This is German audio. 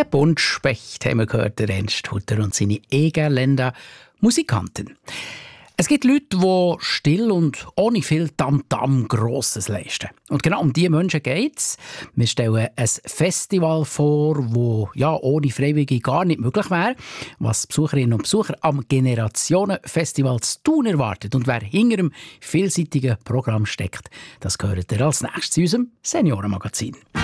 Der Buntspecht, haben wir gehört, der Ernst Hutter und seine Egerländer Musikanten. Es gibt Leute, die still und ohne viel Tamtam Grosses leisten. Und genau um diese Menschen geht es. Wir stellen ein Festival vor, das ohne Freiwillige gar nicht möglich wäre. Was Besucherinnen und Besucher am Generationenfestival zu tun erwartet und wer hinter dem vielseitigen Programm steckt, das gehört ihr als nächstes in unserem Seniorenmagazin.